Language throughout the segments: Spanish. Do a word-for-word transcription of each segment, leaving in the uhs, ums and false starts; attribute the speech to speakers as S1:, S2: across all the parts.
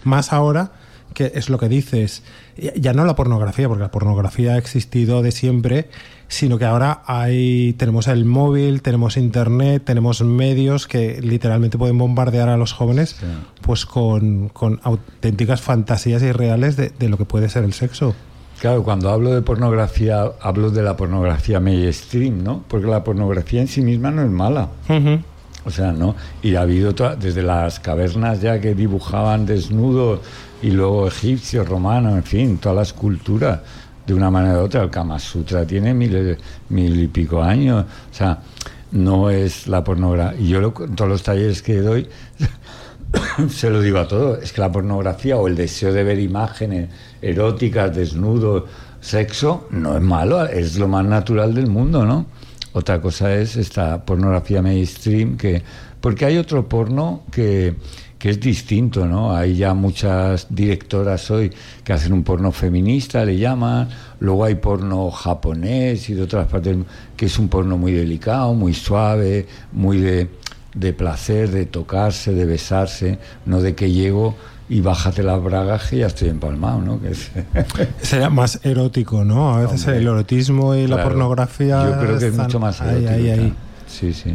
S1: Más ahora, que es lo que dices, ya no la pornografía, porque la pornografía ha existido de siempre, sino que ahora hay tenemos el móvil, tenemos internet, tenemos medios que literalmente pueden bombardear a los jóvenes, sí, pues con, con auténticas fantasías irreales de, de lo que puede ser el sexo.
S2: Claro, cuando hablo de pornografía, hablo de la pornografía mainstream, ¿no? Porque la pornografía en sí misma no es mala. Uh-huh. O sea, ¿no? Y ha habido toda, desde las cavernas ya que dibujaban desnudos, y luego egipcios, romanos, en fin, todas las culturas, de una manera u otra. El Kama Sutra tiene mil, mil y pico años. O sea, no es la pornografía. Y yo lo, en todos los talleres que doy se lo digo a todos. Es que la pornografía o el deseo de ver imágenes eróticas, desnudos, sexo, no es malo, es lo más natural del mundo, ¿no? Otra cosa es esta pornografía mainstream, que porque hay otro porno que que es distinto, ¿no? Hay ya muchas directoras hoy que hacen un porno feminista, le llaman, luego hay porno japonés y de otras partes, que es un porno muy delicado, muy suave, muy de, de placer, de tocarse, de besarse, no de que llego y bájate las bragas y ya estoy empalmado, ¿no? Que es...
S1: Sería más erótico, ¿no? A veces, hombre, el erotismo y, claro, la pornografía...
S2: Yo creo que es mucho más erótico. Ahí, ahí, ahí. Sí, sí.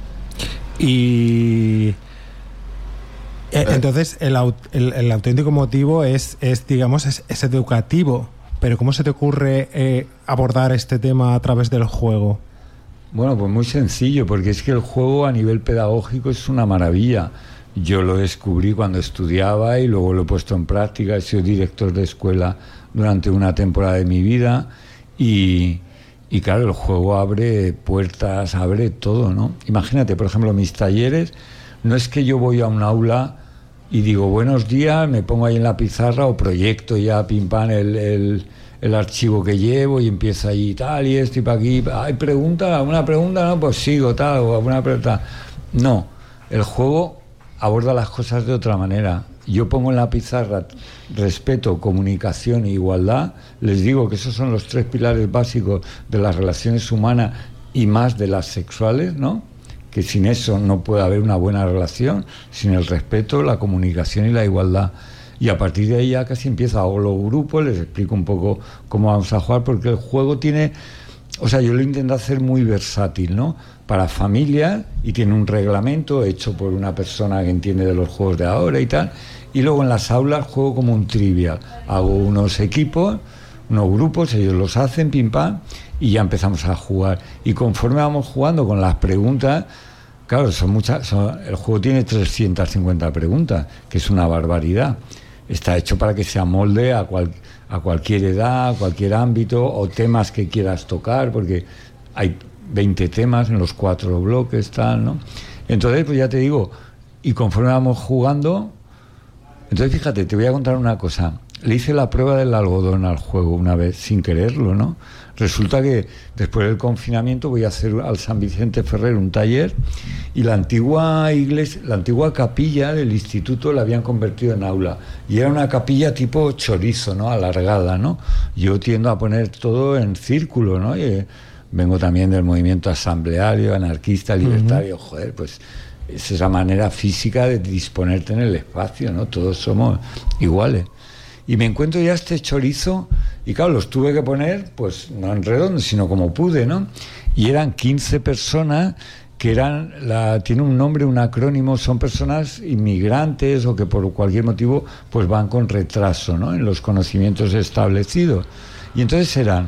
S1: Y... Entonces, el, el, el auténtico motivo es, es digamos, es, es educativo. Pero ¿cómo se te ocurre eh, abordar este tema a través del juego?
S2: Bueno, pues muy sencillo, porque es que el juego a nivel pedagógico es una maravilla. Yo lo descubrí cuando estudiaba y luego lo he puesto en práctica. He sido director de escuela durante una temporada de mi vida y, y claro, el juego abre puertas, abre todo, ¿no? Imagínate, por ejemplo, mis talleres, no es que yo voy a un aula y digo buenos días, me pongo ahí en la pizarra o proyecto ya pim pam el, el, el archivo que llevo y empiezo ahí tal y esto y para aquí, hay pregunta, alguna pregunta, no, pues sigo tal o alguna pregunta. No, el juego aborda las cosas de otra manera. Yo pongo en la pizarra respeto, comunicación e igualdad, les digo que esos son los tres pilares básicos de las relaciones humanas y más de las sexuales, ¿no? Que sin eso no puede haber una buena relación, sin el respeto, la comunicación y la igualdad. Y a partir de ahí ya casi empiezo, hago los grupos, les explico un poco cómo vamos a jugar, porque el juego tiene, o sea, yo lo intento hacer muy versátil, ¿no? Para familias, y tiene un reglamento hecho por una persona que entiende de los juegos de ahora y tal, y luego en las aulas juego como un trivial, hago unos equipos, unos grupos, ellos los hacen, pim pam, y ya empezamos a jugar. Y conforme vamos jugando con las preguntas, claro, son muchas, son, el juego tiene trescientas cincuenta preguntas, que es una barbaridad. Está hecho para que se amolde a, cual, a cualquier edad, a cualquier ámbito, o temas que quieras tocar, porque hay veinte temas en los cuatro bloques, tal, ¿no? Entonces, pues ya te digo, y conforme vamos jugando, entonces fíjate, te voy a contar una cosa. Le hice la prueba del algodón al juego una vez, sin quererlo, ¿no? Resulta que después del confinamiento voy a hacer al San Vicente Ferrer un taller y la antigua iglesia, la antigua capilla del instituto la habían convertido en aula y era una capilla tipo chorizo, ¿no? Alargada, ¿no? Yo tiendo a poner todo en círculo, ¿no? Y, eh, vengo también del movimiento asambleario, anarquista, libertario, uh-huh. Joder, pues es esa manera física de disponerte en el espacio, ¿no? Todos somos iguales. Y me encuentro ya este chorizo y claro, los tuve que poner pues no en redondo, sino como pude, ¿no? Y eran quince personas que eran, la, tiene un nombre, un acrónimo, son personas inmigrantes o que por cualquier motivo pues van con retraso, ¿no? En los conocimientos establecidos. Y entonces eran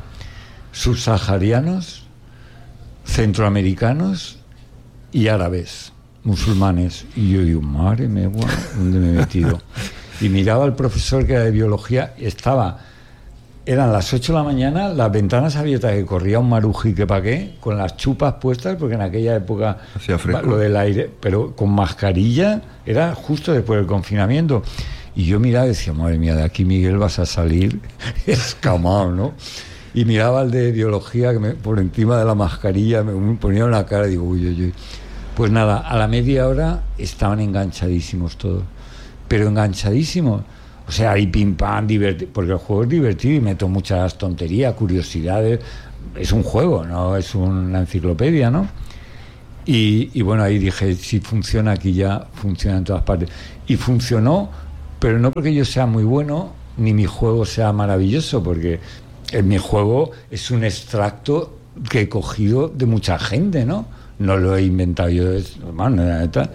S2: subsaharianos, centroamericanos y árabes, musulmanes. Y yo digo, madre mía, ¿dónde me he metido? Y miraba al profesor que era de biología, estaba, eran las ocho de la mañana, las ventanas abiertas, que corría un maruji que pa' qué, con las chupas puestas, porque en aquella época
S3: hacía fresco,
S2: lo del aire, pero con mascarilla, era justo después del confinamiento. Y yo miraba y decía, madre mía, de aquí, Miguel, vas a salir escamado, ¿no? Y miraba al de biología, que me, por encima de la mascarilla me ponía en la cara y digo, uy, uy, uy. Pues nada, a la media hora estaban enganchadísimos todos. Pero enganchadísimos, o sea, ahí pim pam, divertido, porque el juego es divertido y meto muchas tonterías, curiosidades, es un juego, no es una enciclopedia, ¿no? Y, y bueno, ahí dije, si funciona aquí ya, funciona en todas partes. Y funcionó pero no porque yo sea muy bueno, ni mi juego sea maravilloso, porque en mi juego es un extracto que he cogido de mucha gente, ¿no? No lo he inventado yo, es normal, no,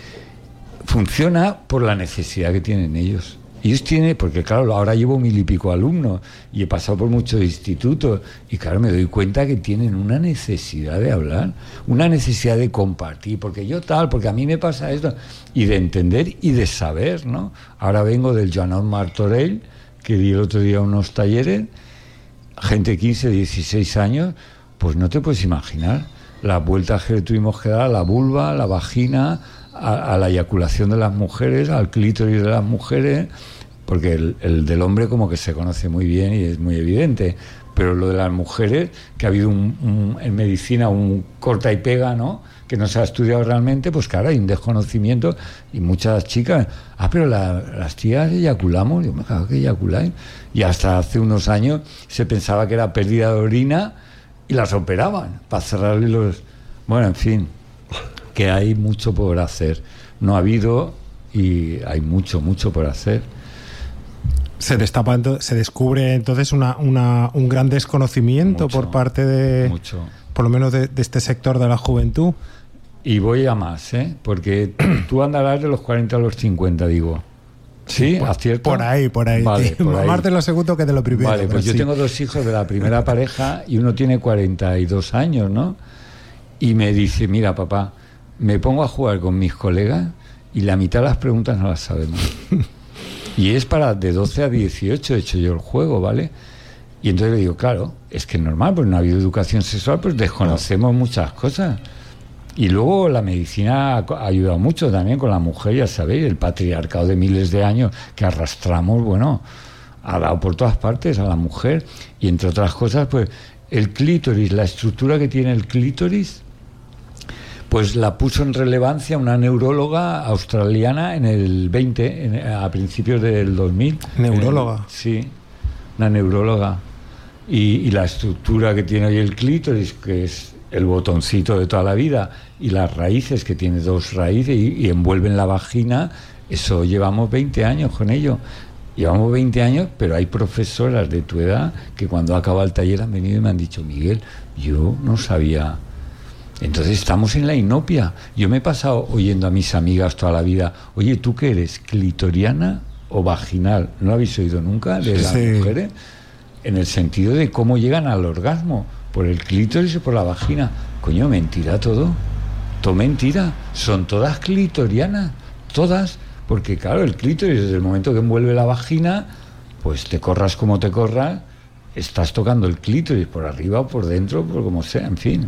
S2: funciona por la necesidad que tienen ellos. Ellos tienen, porque claro, ahora llevo mil y pico alumnos y he pasado por muchos institutos y claro, me doy cuenta que tienen una necesidad de hablar, una necesidad de compartir, porque yo tal, porque a mí me pasa esto, y de entender y de saber, ¿no? Ahora vengo del Joan Martorell, que di el otro día unos talleres, gente de quince, dieciséis años, pues no te puedes imaginar las vueltas que tuvimos que dar a la vulva, a la vagina, a, a la eyaculación de las mujeres, al clítoris de las mujeres, porque el, el del hombre como que se conoce muy bien y es muy evidente, pero lo de las mujeres, que ha habido un, un, en medicina un corta y pega, ¿no?, que no se ha estudiado realmente, pues claro, hay un desconocimiento y muchas chicas, ah, pero la, las tías eyaculamos, yo me cago que eyaculáis, y hasta hace unos años se pensaba que era pérdida de orina y las operaban para cerrarle los... Bueno, en fin, que hay mucho por hacer. No ha habido y hay mucho, mucho por hacer.
S1: Se destapa, se descubre entonces una, una, un gran desconocimiento mucho, por parte de,
S2: mucho.
S1: por lo menos de, de este sector de la juventud.
S2: Y voy a más, ¿eh? Porque tú andarás de los cuarenta a los cincuenta, digo. ¿Sí?
S1: Por,
S2: ¿Acierto?
S1: Por ahí, por ahí.
S2: Vale, por ahí.
S1: Más de lo segundo que de lo primero.
S2: Vale, pues yo
S1: sí.
S2: tengo dos hijos de la primera pareja y uno tiene cuarenta y dos años, ¿no? Y me dice, mira, papá, me pongo a jugar con mis colegas y la mitad de las preguntas no las sabemos. Y es para de doce a dieciocho he hecho yo el juego, ¿vale? Y entonces le digo, claro, es que es normal, pues no ha habido educación sexual, pues desconocemos muchas cosas. Y luego la medicina ha ayudado mucho también con la mujer, ya sabéis, el patriarcado de miles de años que arrastramos, bueno, ha dado por todas partes a la mujer. Y entre otras cosas, pues el clítoris, la estructura que tiene el clítoris, pues la puso en relevancia una neuróloga australiana en el veinte, en, a principios del dos mil.
S1: ¿Neuróloga?
S2: Eh, sí, una neuróloga. Y, y la estructura que tiene hoy el clítoris, que es el botoncito de toda la vida, y las raíces, que tiene dos raíces y, y envuelven la vagina, eso llevamos veinte años con ello. Llevamos veinte años, pero hay profesoras de tu edad que cuando acaba el taller han venido y me han dicho, Miguel, yo no sabía. Entonces estamos en la inopia. Yo me he pasado oyendo a mis amigas toda la vida, oye, ¿tú qué eres, clitoriana o vaginal? ¿No lo habéis oído nunca de las
S1: sí.
S2: mujeres? En el sentido de cómo llegan al orgasmo, por el clítoris o por la vagina. Coño, mentira todo. Todo mentira. Son todas clitorianas, todas. Porque claro, el clítoris, desde el momento que envuelve la vagina, pues te corras como te corras, estás tocando el clítoris por arriba o por dentro, por como sea, en fin.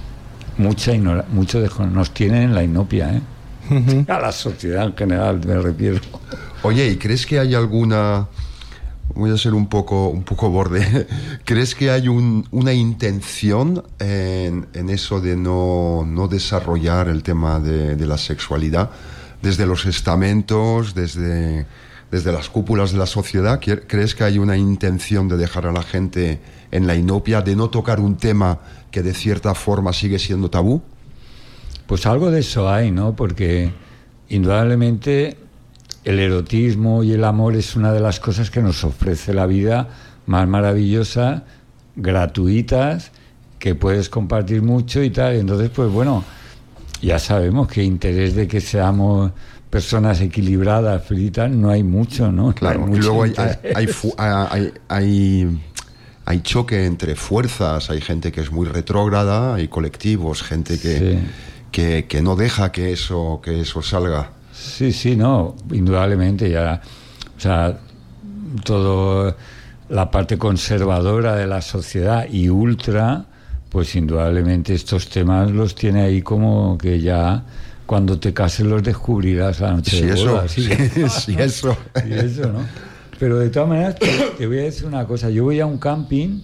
S2: Mucha ignora- mucho de, nos tienen en la inopia, ¿eh? Uh-huh. A la sociedad en general, me refiero.
S3: Oye, ¿y crees que hay alguna... Voy a ser un poco, un poco borde. ¿Crees que hay un, una intención en, en eso de no, no desarrollar el tema de, de la sexualidad desde los estamentos, desde, desde las cúpulas de la sociedad? ¿Crees que hay una intención de dejar a la gente en la inopia, de no tocar un tema que de cierta forma sigue siendo tabú?
S2: Pues algo de eso hay, ¿no? Porque indudablemente el erotismo y el amor es una de las cosas que nos ofrece la vida más maravillosa, gratuitas, que puedes compartir mucho y tal. Entonces, pues bueno, ya sabemos que interés de que seamos personas equilibradas, felices, no hay mucho, ¿no?
S3: Claro,
S2: no hay
S3: y luego hay,
S2: hay,
S3: hay, hay, hay, hay choque entre fuerzas, hay gente que es muy retrógrada, hay colectivos, gente que, sí. que, que no deja que eso, que eso salga.
S2: Sí, sí, no, indudablemente ya, o sea, todo la parte conservadora de la sociedad y ultra, pues indudablemente estos temas los tiene ahí como que ya cuando te cases los descubrirás la noche
S3: sí,
S2: de
S3: eso,
S2: boda.
S3: Sí, sí, sí, eso.
S2: Sí, eso, ¿no? Pero de todas maneras te, te voy a decir una cosa, yo voy a un camping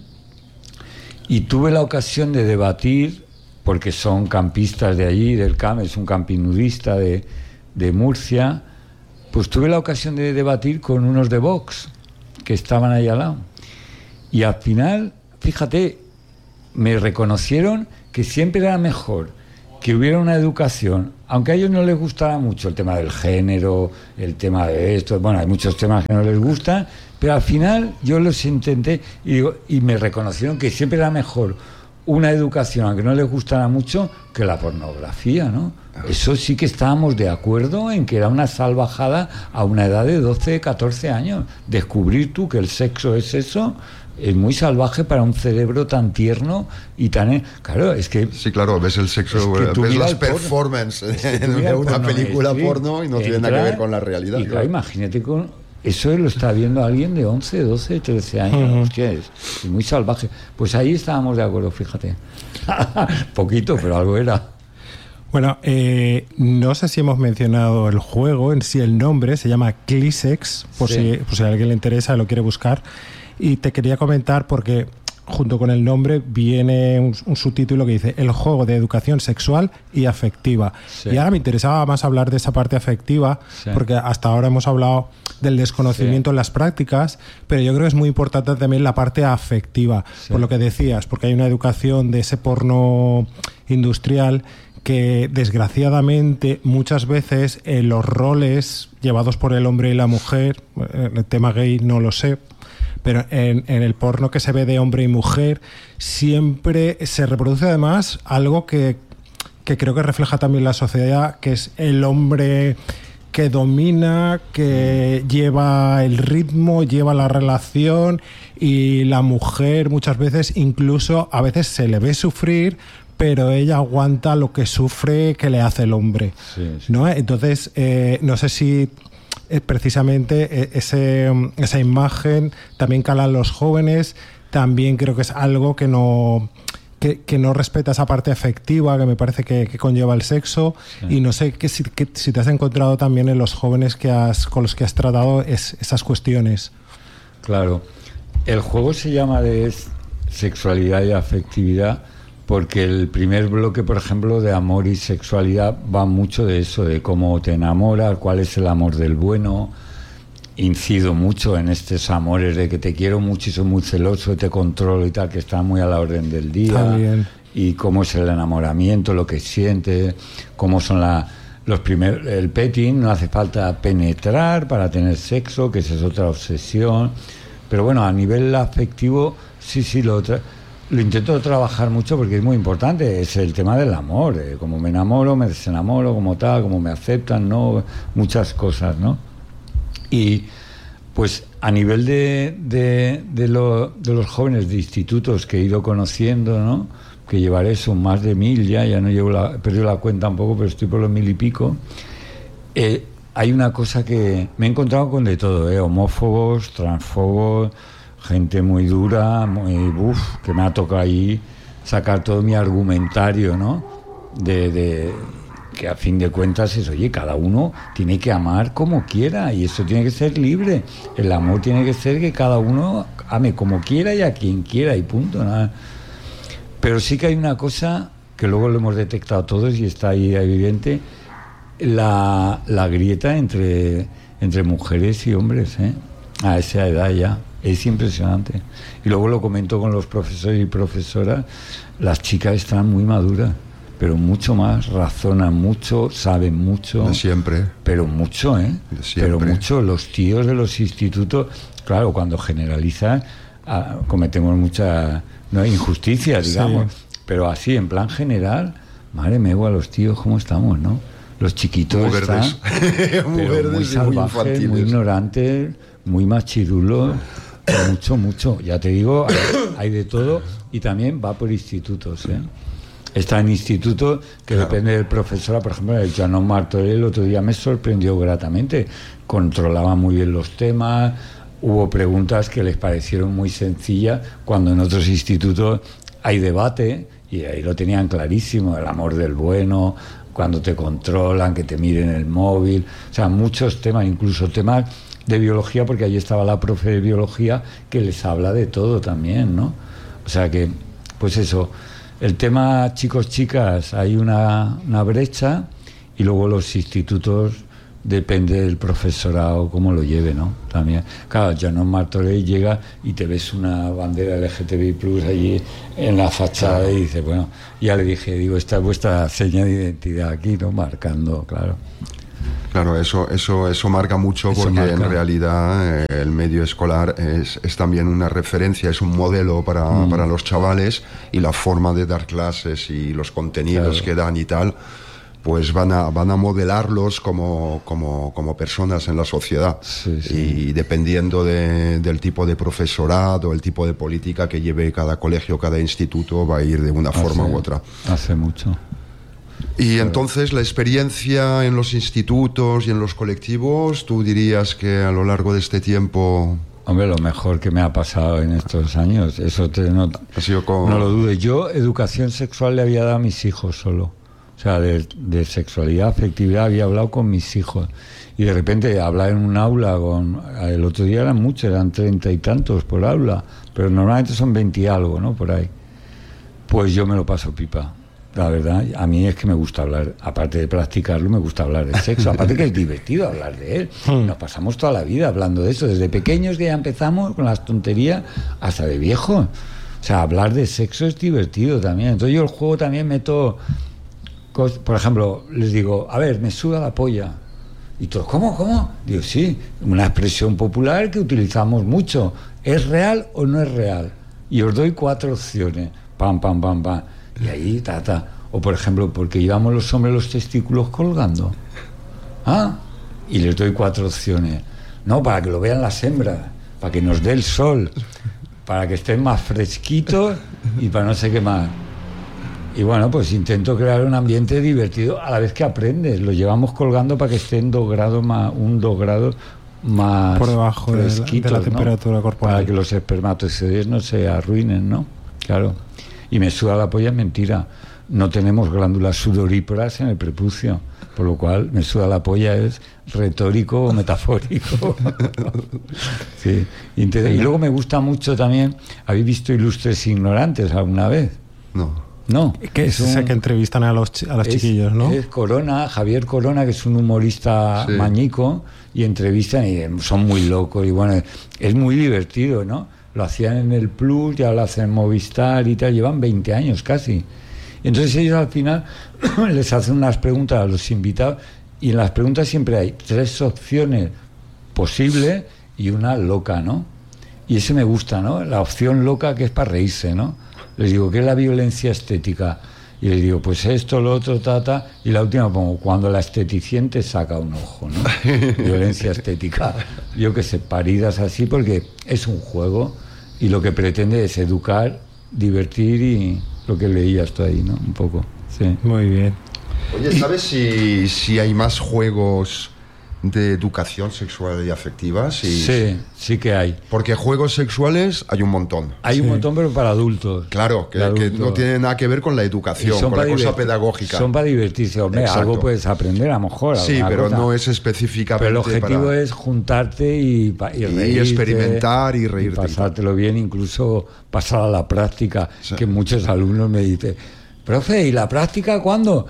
S2: y tuve la ocasión de debatir, porque son campistas de allí, del camp, es un camping nudista de de Murcia, pues tuve la ocasión de debatir con unos de Vox que estaban ahí al lado. Y al final, fíjate, me reconocieron que siempre era mejor que hubiera una educación, aunque a ellos no les gustara mucho el tema del género, el tema de esto, bueno, hay muchos temas que no les gustan, pero al final yo los intenté y, digo, y me reconocieron que siempre era mejor una educación, aunque no les gustara mucho, que la pornografía, ¿no? Eso sí que estábamos de acuerdo en que era una salvajada a una edad de doce, catorce años. Descubrir tú que el sexo es eso es muy salvaje para un cerebro tan tierno y tan... Claro, es que...
S3: Sí, claro, ves el sexo, es ves las performances es que en una porno, película sí, porno y no tiene nada que ver con la realidad.
S2: Y claro, imagínate con... Eso lo está viendo alguien de once, doce, trece años. Uh-huh. Hostia, es, es muy salvaje. Pues ahí estábamos de acuerdo, fíjate. Poquito, pero algo era.
S1: Bueno, eh, no sé si hemos mencionado el juego en sí, el nombre se llama Clissex, por, sí. si, por si a alguien le interesa y lo quiere buscar. Y te quería comentar porque junto con el nombre viene un, un subtítulo que dice el juego de educación sexual y afectiva. Sí. Y ahora me interesaba más hablar de esa parte afectiva, sí. porque hasta ahora hemos hablado del desconocimiento sí. en las prácticas, pero yo creo que es muy importante también la parte afectiva, sí. por lo que decías, porque hay una educación de ese porno industrial que desgraciadamente muchas veces eh, los roles llevados por el hombre y la mujer, el tema gay no lo sé, pero en, en el porno que se ve de hombre y mujer siempre se reproduce además algo que, que creo que refleja también la sociedad, que es el hombre que domina, que lleva el ritmo, lleva la relación, y la mujer muchas veces incluso a veces se le ve sufrir, pero ella aguanta lo que sufre que le hace el hombre, sí, sí. ¿no? Entonces, eh, no sé si eh, precisamente eh, ese, esa imagen también cala en los jóvenes. También creo que es algo que no, que, que no respeta esa parte afectiva que me parece que, que conlleva el sexo, sí. y no sé que si, que, si te has encontrado también en los jóvenes que has, con los que has tratado es, esas cuestiones.
S2: Claro, el juego se llama de sexualidad y afectividad porque el primer bloque, por ejemplo, de amor y sexualidad va mucho de eso, de cómo te enamoras, cuál es el amor del bueno. Incido mucho en estos amores de que te quiero mucho y soy muy celoso y te controlo y tal, que está muy a la orden del día.
S1: También.
S2: Y cómo es el enamoramiento, lo que sientes, cómo son la, los primeros... El petting, no hace falta penetrar para tener sexo, que esa es otra obsesión. Pero bueno, a nivel afectivo, sí, sí, lo otra... Lo intento trabajar mucho porque es muy importante, es el tema del amor, eh, como me enamoro, me desenamoro, como tal, como me aceptan, ¿no? Muchas cosas, ¿no? Y pues a nivel de, de, de, lo, de los jóvenes de institutos que he ido conociendo, ¿no? Que llevaré son más de mil ya, ya no llevo la, he perdido la cuenta un poco, pero estoy por los mil y pico. Eh, hay una cosa que me he encontrado con de todo, ¿eh? Homófobos, transfobos, gente muy dura, muy uf, que me ha tocado ahí sacar todo mi argumentario, ¿no? De, de que a fin de cuentas es, oye, cada uno tiene que amar como quiera y eso tiene que ser libre. El amor tiene que ser que cada uno ame como quiera y a quien quiera y punto, nada. Pero sí que hay una cosa que luego lo hemos detectado todos y está ahí evidente, la, la grieta entre, entre mujeres y hombres, ¿eh? A esa edad ya. Es impresionante. Y luego lo comento con los profesores y profesoras, las chicas están muy maduras, pero mucho más, razonan mucho, saben mucho.
S3: De siempre.
S2: Pero mucho, ¿eh?
S3: De siempre.
S2: Pero mucho. Los tíos de los institutos, claro, cuando generalizan, ah, cometemos muchas, ¿no?, injusticias, digamos. Sí. Pero así, en plan general, madre mía, a los tíos, ¿cómo estamos, no? Los chiquitos
S3: muy
S2: están
S3: verdes. muy verdes
S2: muy salvajes, muy, muy ignorantes, muy machirulos. Mucho, mucho. Ya te digo, hay, hay de todo y también va por institutos, ¿eh? Está en institutos que claro. Depende del profesor. Por ejemplo, el Joan Martorell el otro día me sorprendió gratamente. Controlaba muy bien los temas. Hubo preguntas que les parecieron muy sencillas cuando en otros institutos hay debate y ahí lo tenían clarísimo. El amor del bueno, cuando te controlan, que te miren el móvil. O sea, muchos temas, incluso temas de biología, porque allí estaba la profe de biología que les habla de todo también, ¿no? O sea que, pues eso, el tema chicos, chicas, hay una, una brecha y luego los institutos depende del profesorado cómo lo lleve, ¿no? También, claro, Joan Martorell llega y te ves una bandera L G T B I plus allí en la fachada, claro. Y dices, bueno, ya le dije, digo, esta es vuestra seña de identidad aquí, ¿no? Marcando, claro.
S3: Claro, eso, eso, eso marca mucho, eso porque marca. En realidad eh, el medio escolar es, es también una referencia, es un modelo para, mm. para los chavales, y la forma de dar clases y los contenidos, claro, que dan y tal, pues van a, van a modelarlos como, como, como personas en la sociedad.
S2: Sí, sí.
S3: Y dependiendo de, del tipo de profesorado, el tipo de política que lleve cada colegio, cada instituto, va a ir de una forma
S2: hace,
S3: u otra.
S2: Hace mucho.
S3: Y claro. Entonces la experiencia en los institutos y en los colectivos, ¿tú dirías que a lo largo de este tiempo...?
S2: Hombre, lo mejor que me ha pasado en estos años, eso te, no,
S3: ha sido como...
S2: no lo dudes. Yo educación sexual le había dado a mis hijos solo. O sea, de, de sexualidad, afectividad, había hablado con mis hijos. Y de repente hablar en un aula con... El otro día eran muchos, eran treinta y tantos por aula, pero normalmente son veinte y algo, ¿no? Por ahí. Pues yo me lo paso pipa. La verdad, a mí es que me gusta hablar, aparte de practicarlo, me gusta hablar de sexo, aparte que es divertido hablar de él. Nos pasamos toda la vida hablando de eso, desde pequeños que ya empezamos con las tonterías hasta de viejos. O sea, hablar de sexo es divertido también. Entonces yo el juego también meto... Por ejemplo, les digo, a ver, me suda la polla. Y todos, ¿cómo, cómo? Digo, sí, una expresión popular que utilizamos mucho. ¿Es real o no es real? Y os doy cuatro opciones. Pam, pam, pam, pam. Y ahí, ta, ta. O, por ejemplo, porque llevamos los hombres los testículos colgando. ¿Ah? Y les doy cuatro opciones. No, para que lo vean las hembras, para que nos dé el sol, para que estén más fresquitos y para no sé qué más. Y bueno, pues intento crear un ambiente divertido a la vez que aprendes. Lo llevamos colgando para que estén dos grados más, un dos grados más
S1: por debajo de la, de la temperatura, ¿no? Corporal.
S2: Para que los espermatozoides no se arruinen, ¿no? Claro. Y me suda la polla es mentira. No tenemos glándulas sudoríparas en el prepucio, por lo cual me suda la polla es retórico o metafórico. Sí. Y luego me gusta mucho también. ¿Habéis visto Ilustres Ignorantes alguna vez?
S3: No.
S2: No.
S1: Que es esa que entrevistan a los, a los es, chiquillos, ¿no?
S2: Es Corona, Javier Corona, que es un humorista, sí, mañico, y entrevistan y son muy locos. Y bueno, es muy divertido, ¿no? Lo hacían en el Plus, ya lo hacen en Movistar y tal, llevan veinte años casi. Entonces ellos al final les hacen unas preguntas a los invitados, y en las preguntas siempre hay tres opciones posibles y una loca, ¿no? Y ese me gusta, ¿no? La opción loca, que es para reírse, ¿no? Les digo, ¿qué es la violencia estética? Y les digo, pues esto, lo otro, tata. Y la última pongo, cuando la esteticien saca un ojo, ¿no? Violencia estética. Yo qué sé, paridas así, porque es un juego y lo que pretende es educar, divertir, y lo que leías tú ahí, ¿no? Un poco, sí.
S1: Muy bien.
S3: Oye, ¿sabes si, si hay más juegos de educación sexual y afectiva?
S2: Sí, sí, sí que hay.
S3: Porque juegos sexuales hay un montón.
S2: Hay
S3: sí.
S2: un montón, pero para adultos.
S3: Claro, que, que no tiene nada que ver con la educación, con la cosa pedagógica.
S2: Son para divertirse, hombre. Exacto. Algo puedes aprender, a lo mejor.
S3: Sí, pero cosa. No es específicamente.
S2: Pero el objetivo
S3: para...
S2: es juntarte y, y, reírte,
S3: y experimentar y reírte.
S2: Y pasártelo bien, incluso pasar a la práctica, sí. Que muchos alumnos me dicen, profe, ¿y la práctica cuándo?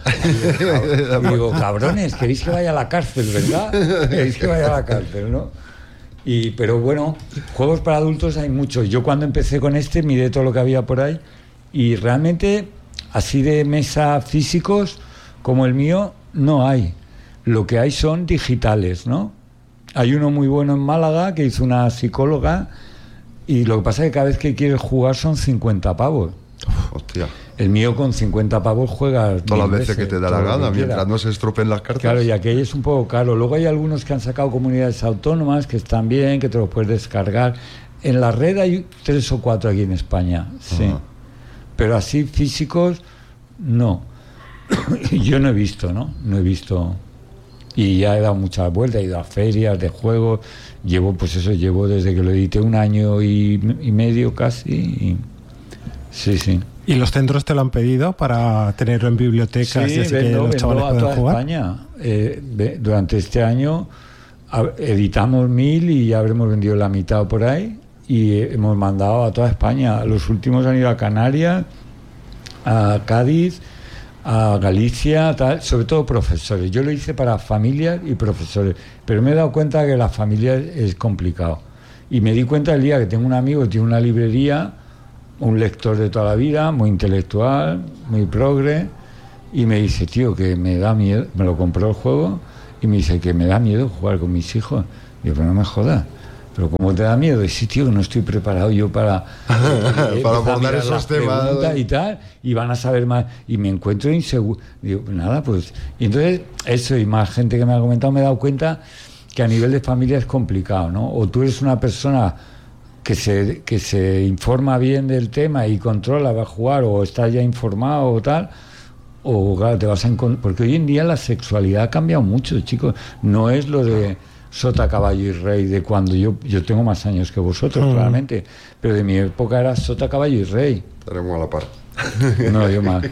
S2: Y digo, cabrones, queréis que vaya a la cárcel, ¿verdad? Queréis que vaya a la cárcel, ¿no? Y, pero bueno, juegos para adultos hay muchos. Yo cuando empecé con este miré todo lo que había por ahí, y realmente así de mesa físicos como el mío no hay. Lo que hay son digitales, ¿no? Hay uno muy bueno en Málaga que hizo una psicóloga, y lo que pasa es que cada vez que quieres jugar son cincuenta pavos.
S3: Hostia.
S2: El mío con cincuenta pavos juega
S3: todas las veces, veces que te da la gana, mientras no se estropeen las cartas.
S2: Claro, y aquello es un poco caro. Luego hay algunos que han sacado comunidades autónomas que están bien, que te los puedes descargar. En la red hay tres o cuatro aquí en España, sí. Uh-huh. Pero así físicos, no. Yo no he visto, ¿no? No he visto. Y ya he dado muchas vueltas, he ido a ferias de juegos. Llevo, pues eso, llevo desde que lo edité un año y, y medio casi. Y... sí, sí.
S1: ¿Y los centros te lo han pedido para tenerlo en bibliotecas?
S2: Sí,
S1: y así
S2: vendo,
S1: que los chavales
S2: a
S1: pueden
S2: toda
S1: jugar?
S2: España. Eh, durante este año a, editamos mil y ya habremos vendido la mitad por ahí, y hemos mandado a toda España. Los últimos han ido a Canarias, a Cádiz, a Galicia, tal, sobre todo profesores. Yo lo hice para familias y profesores, pero me he dado cuenta que la familia es complicado. Y me di cuenta el día que tengo un amigo que tiene una librería, un lector de toda la vida, muy intelectual, muy progre, y me dice, tío, que me da miedo, me lo compró el juego, y me dice que me da miedo jugar con mis hijos. Y yo, pero no me jodas. Pero ¿cómo te da miedo? Y sí, tío, que no estoy preparado yo para,
S3: eh, para abordar esos temas
S2: y tal, y van a saber más, y me encuentro inseguro. Digo, nada, pues... Y entonces, eso, y más gente que me ha comentado, me he dado cuenta que a nivel de familia es complicado, ¿no? O tú eres una persona que se, que se informa bien del tema y controla, va a jugar, o está ya informado o tal, o claro, te vas a encontrar... Porque hoy en día la sexualidad ha cambiado mucho, chicos. No es lo de... Sota, caballo y rey, de cuando yo yo tengo más años que vosotros, mm. claramente, pero de mi época era sota, caballo y rey.
S3: Estaremos a la par.
S2: No, yo mal.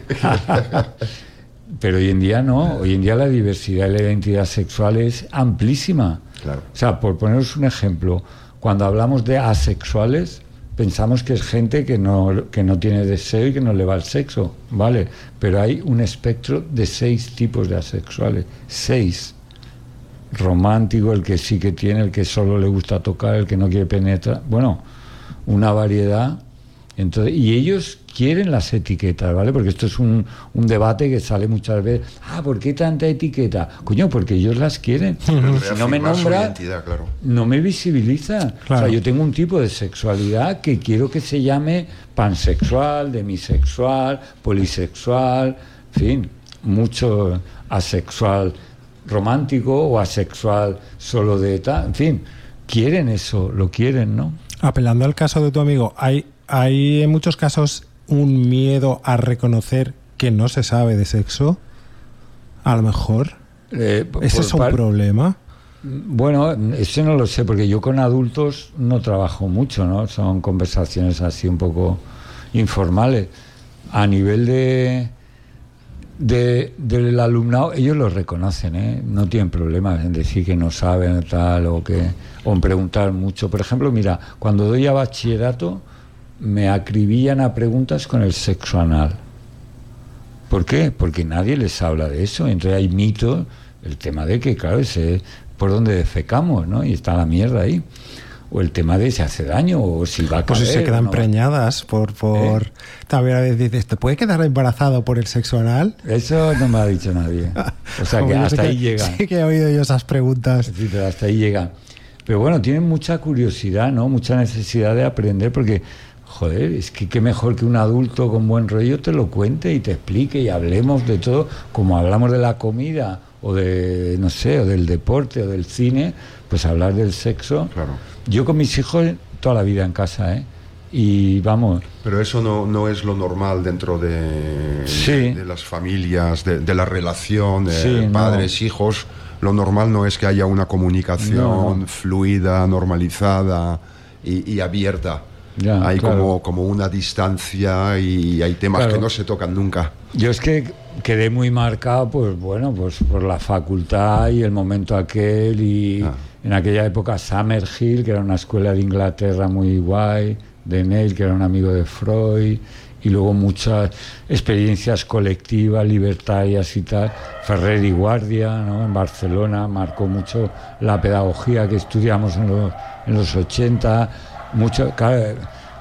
S2: Pero hoy en día no, hoy en día la diversidad y la identidad sexual es amplísima.
S3: Claro.
S2: O sea, por poneros un ejemplo, cuando hablamos de asexuales, pensamos que es gente que no, que no tiene deseo y que no le va el sexo, ¿vale? Pero hay un espectro de seis tipos de asexuales, seis. Romántico, el que sí que tiene, el que solo le gusta tocar, el que no quiere penetrar, bueno, una variedad. Entonces, y ellos quieren las etiquetas, ¿vale? Porque esto es un, un debate que sale muchas veces. Ah, ¿por qué tanta etiqueta? Coño, porque ellos las quieren. Si no me nombra,
S3: claro.
S2: no me visibiliza.
S1: Claro.
S2: O sea, yo tengo un tipo de sexualidad que quiero que se llame pansexual, demisexual, polisexual, en fin, mucho asexual romántico o asexual solo de tal, en fin, quieren eso, lo quieren, ¿no?
S1: Apelando al caso de tu amigo, hay, hay en muchos casos un miedo a reconocer que no se sabe de sexo, a lo mejor.
S2: Eh,
S1: ¿Ese es un par... problema?
S2: Bueno, eso no lo sé, porque yo con adultos no trabajo mucho, ¿no? Son conversaciones así un poco informales. A nivel de De, del alumnado, ellos lo reconocen, ¿eh? No tienen problemas en decir que no saben tal o que o en preguntar mucho. Por ejemplo, mira, cuando doy a bachillerato me acribillan a preguntas con el sexo anal. ¿Por qué? Porque nadie les habla de eso. Entonces hay mitos, el tema de que, claro, ese por donde defecamos, ¿no? Y está la mierda ahí. O el tema de si hace daño o si va a caer.
S1: Pues si se quedan
S2: no
S1: preñadas por... por... ¿Eh? También a veces dices, ¿te puede quedar embarazado por el sexo anal?
S2: Eso no me ha dicho nadie. O sea, que hasta ahí llega.
S1: Sí que he oído yo esas preguntas.
S2: Sí, pero hasta ahí llega. Pero bueno, tienen mucha curiosidad, ¿no? Mucha necesidad de aprender porque, joder, es que qué mejor que un adulto con buen rollo te lo cuente y te explique y hablemos de todo, como hablamos de la comida o de, no sé, o del deporte o del cine, pues hablar del sexo.
S3: Claro.
S2: Yo con mis hijos toda la vida en casa, ¿eh? Y vamos...
S3: Pero eso no, no es lo normal dentro de,
S2: sí.
S3: de las familias, de, de la relación,
S2: sí,
S3: eh, padres,
S2: no.
S3: hijos. Lo normal no es que haya una comunicación
S2: no.
S3: fluida, normalizada y, y abierta.
S2: Ya,
S3: hay
S2: claro.
S3: como, como una distancia y hay temas
S2: claro.
S3: que no se tocan nunca.
S2: Yo es que quedé muy marcado, pues bueno, pues por la facultad y el momento aquel y ah. en aquella época Summerhill, que era una escuela de Inglaterra muy guay, de Neil, que era un amigo de Freud, y luego muchas experiencias colectivas, libertarias y tal. Ferrer y Guardia, ¿no? En Barcelona marcó mucho la pedagogía que estudiamos en los, en los ochenta. Mucho, claro,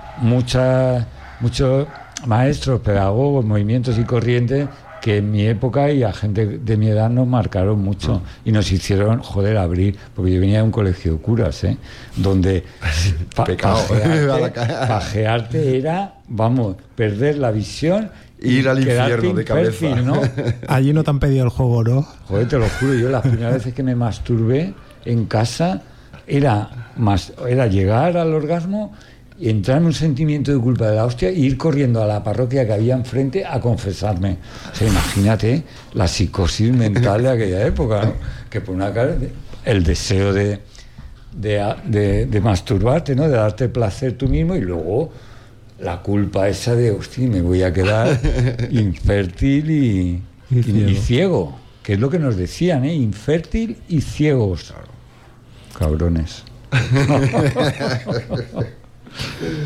S2: mucha, muchos maestros, pedagogos, movimientos y corrientes que en mi época y a gente de mi edad nos marcaron mucho y nos hicieron, joder, abrir, porque yo venía de un colegio de curas, ¿eh? Donde pa pajearte, pajearte era, vamos, perder la visión
S3: ir al infierno de cabeza,
S2: ¿no?
S1: Allí no te han pedido el juego, ¿no?
S2: Joder, te lo juro, yo las primeras veces que me masturbé en casa era, más, era llegar al orgasmo y entrar en un sentimiento de culpa de la hostia e ir corriendo a la parroquia que había enfrente a confesarme. O sea, imagínate la psicosis mental de aquella época, ¿no? Que por una cara, el deseo de, de, de, de masturbarte, ¿no? De darte placer tú mismo y luego la culpa esa de, hostia, me voy a quedar infértil y, y, ciego. y ciego, que es lo que nos decían, ¿eh? Infértil y ciegos. Cabrones.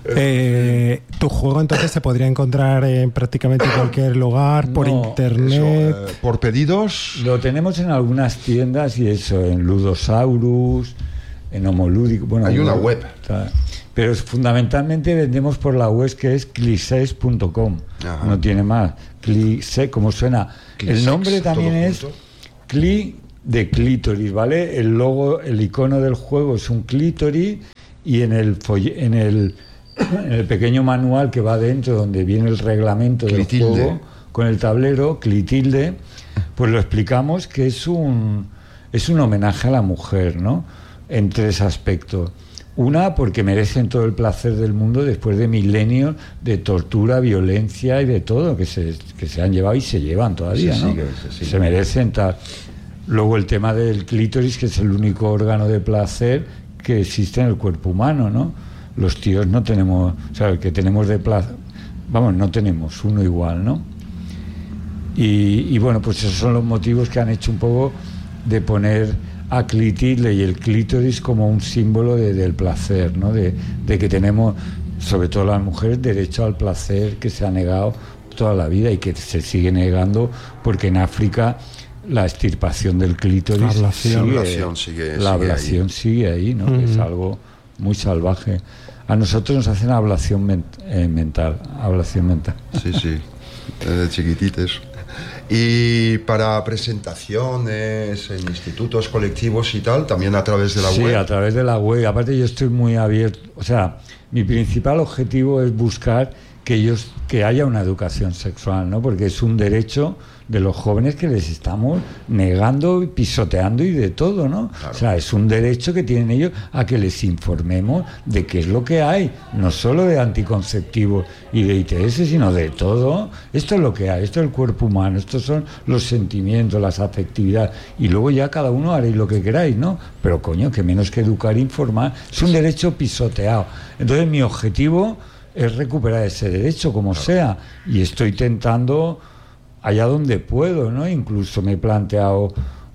S1: Eh, tu juego entonces se podría encontrar en prácticamente cualquier lugar, por
S2: No,
S1: internet.
S3: Eso, eh, por pedidos.
S2: Lo tenemos en algunas tiendas y eso, en Ludosaurus, en Homolúdico. Bueno,
S3: Hay una web.
S2: Está. Pero fundamentalmente vendemos por la web que es clisex punto com.
S3: Ajá.
S2: No tiene más. Clisex, como suena.
S3: Clisex,
S2: el nombre también
S3: todo
S2: es
S3: junto.
S2: Cli de clítoris, ¿vale? El logo, el icono del juego es un clítoris y en el folle- en el en el pequeño manual que va dentro donde viene el reglamento del
S3: Clitilde.
S2: juego con el tablero Clitilde, pues lo explicamos que es un es un homenaje a la mujer, ¿no? En tres aspectos. Una, porque merecen todo el placer del mundo después de milenios de tortura, violencia y de todo que se, que se han llevado y se llevan todavía,
S3: Se
S2: ¿no?
S3: sigue, se sigue.
S2: Se merecen tal. Luego el tema del clítoris, que es el único órgano de placer que existe en el cuerpo humano, ¿no? Los tíos no tenemos, o sea, el que tenemos de placer, vamos, no tenemos uno igual, ¿no? Y, y bueno, pues esos son los motivos que han hecho un poco de poner a Clitilde y el clítoris como un símbolo de, del placer, ¿no? De, de que tenemos, sobre todo las mujeres, derecho al placer que se ha negado toda la vida y que se sigue negando porque en África la extirpación del clítoris
S1: La ablación.
S2: sigue,
S3: La ablación sigue-
S2: la
S3: sigue
S2: ablación
S3: ahí.
S2: sigue ahí, ¿no?
S1: Ujú.
S2: Es algo muy salvaje. A nosotros nos hacen ablación men- eh, mental, ablación mental.
S3: Sí, sí, desde chiquititos. Y para presentaciones en institutos colectivos y tal, también a través de la
S2: Sí,
S3: web.
S2: a través de la web. Aparte yo estoy muy abierto, o sea, mi principal objetivo es buscar que ellos que haya una educación sexual, ¿no? Porque es un derecho de los jóvenes que les estamos negando, pisoteando y de todo, ¿no?
S3: Claro.
S2: O sea, es un derecho que tienen ellos a que les informemos de qué es lo que hay, no solo de anticonceptivos y de I T S, sino de todo. Esto es lo que hay, esto es el cuerpo humano, estos son los sentimientos, las afectividades, y luego ya cada uno haréis lo que queráis, ¿no? Pero coño, que menos que educar e informar, es un derecho pisoteado. Entonces mi objetivo es recuperar ese derecho como sea, y estoy intentando allá donde puedo, ¿no? Incluso me he planteado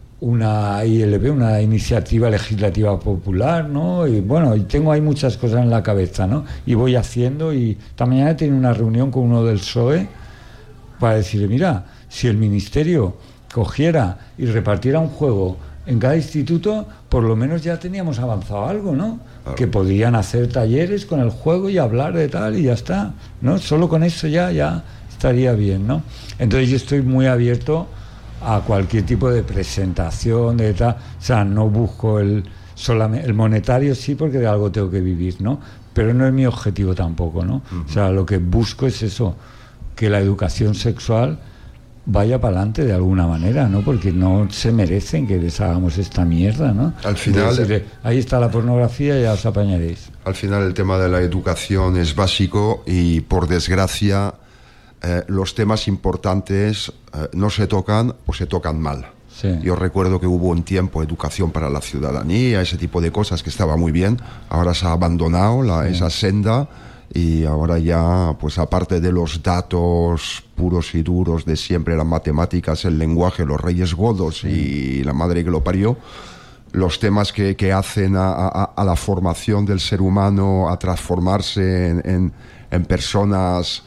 S2: una I L B, una iniciativa legislativa popular, ¿no? Y bueno, y tengo ahí muchas cosas en la cabeza, ¿no? Y voy haciendo, y esta mañana he tenido una reunión con uno del P S O E para decirle, mira, si el ministerio cogiera y repartiera un juego en cada instituto, por lo menos ya teníamos avanzado algo, ¿no?
S3: Claro.
S2: Que podrían hacer talleres con el juego y hablar de tal y ya está, ¿no? Solo con eso ya, ya estaría bien, ¿no? Entonces yo estoy muy abierto a cualquier tipo de presentación, de tal, o sea, no busco el solamente el monetario, sí, porque de algo tengo que vivir, ¿no? Pero no es mi objetivo tampoco, ¿no? Uh-huh. O sea, lo que busco es eso, que la educación sexual vaya para adelante de alguna manera, ¿no? Porque no se merecen que les hagamos esta mierda, ¿no?
S3: Al final,
S2: decirle, ahí está la pornografía, ya os apañaréis.
S3: Al final el tema de la educación es básico y por desgracia eh, los temas importantes eh, no se tocan o se tocan mal.
S2: Sí.
S3: Yo recuerdo que hubo un tiempo educación para la ciudadanía, ese tipo de cosas que estaba muy bien. Ahora se ha abandonado la, sí. esa senda. Y ahora ya, pues aparte de los datos puros y duros de siempre, las matemáticas, el lenguaje, los reyes godos sí. y la madre que lo parió, los temas que, que hacen a, a, a la formación del ser humano, a transformarse en, en, en personas...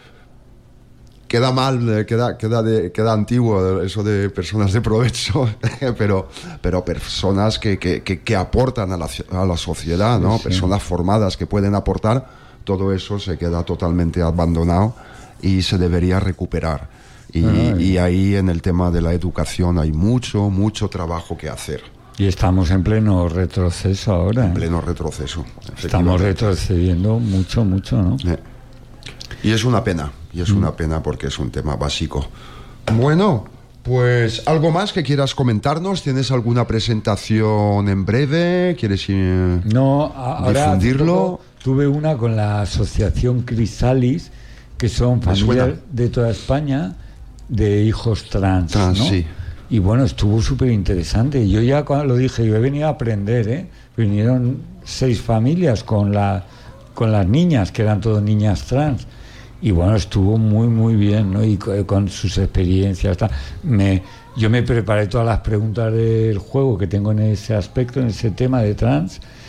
S3: Queda mal, queda, queda, de, queda antiguo eso de personas de provecho, pero, pero personas que, que, que, que aportan a la, a la sociedad, ¿no? Sí. Personas formadas que pueden aportar. Todo eso se queda totalmente abandonado y se debería recuperar. Y, ah, y ahí en el tema de la educación hay mucho, mucho trabajo que hacer.
S2: Y estamos en pleno retroceso ahora.
S3: En
S2: ¿eh?
S3: pleno retroceso.
S2: Estamos retrocediendo mucho, mucho, ¿no?
S3: Eh. Y es una pena, y es mm. una pena porque es un tema básico. Bueno, pues algo más que quieras comentarnos. ¿Tienes alguna presentación en breve? ¿Quieres eh,
S2: no, ahora
S3: difundirlo?
S2: Tuve una con la asociación Crisalis, que son familias de toda España de hijos trans,
S3: trans
S2: ¿no?
S3: Sí.
S2: Y bueno, estuvo súper interesante. Yo ya cuando lo dije, yo he venido a aprender, ¿eh? Vinieron seis familias con, la, con las niñas, que eran todas niñas trans. Y bueno, estuvo muy, muy bien, ¿no? Y con, con sus experiencias. Tal. Me, yo me preparé todas las preguntas del juego que tengo en ese aspecto, en ese tema de trans.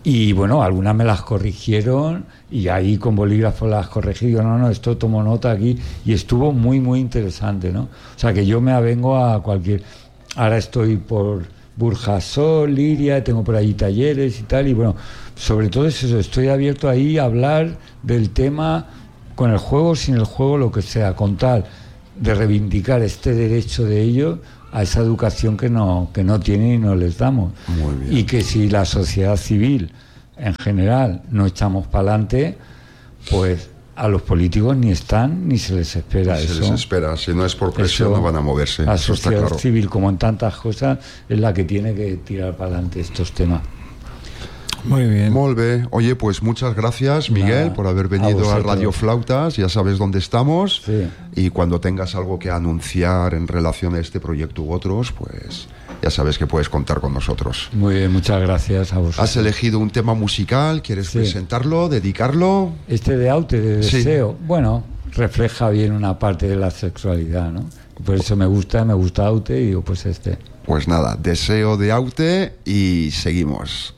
S2: Y bueno, algunas me las corrigieron y ahí con bolígrafo las corregí. Digo, no, no, esto tomo nota aquí. Y estuvo muy, muy interesante, ¿no? O sea, que yo me avengo a cualquier... Ahora estoy por Burjasot, Liria, tengo por ahí talleres y tal. Y bueno, sobre todo es eso, estoy abierto ahí a hablar del tema con el juego, sin el juego, lo que sea, con tal de reivindicar este derecho de ellos a esa educación que no, que no tienen y no les damos.
S3: Muy bien.
S2: Y que si la sociedad civil en general no echamos para adelante, pues a los políticos ni están ni se les espera.
S3: Se
S2: eso.
S3: les espera, si no es por presión
S2: Eso,
S3: no van a moverse.
S2: La
S3: Eso está
S2: sociedad
S3: claro.
S2: civil, como en tantas cosas, es la que tiene que tirar para adelante estos temas.
S1: Muy bien.
S3: Molt bé. Oye, pues muchas gracias, Miguel,
S2: Nada,
S3: por haber
S2: a
S3: venido a,
S2: vosotros.
S3: Radio Flautas. Ya sabes dónde estamos.
S2: Sí.
S3: Y cuando tengas algo que anunciar en relación a este proyecto u otros, pues ya sabes que puedes contar con nosotros.
S2: Muy bien, muchas gracias a vosotros.
S3: Has elegido un tema musical, ¿quieres
S2: Sí.
S3: presentarlo, dedicarlo?
S2: Este de Aute, de
S3: Sí.
S2: deseo, bueno, refleja bien una parte de la sexualidad, ¿no? Por eso me gusta, me gusta Aute y digo, pues este.
S3: Pues nada, Deseo de Aute y seguimos.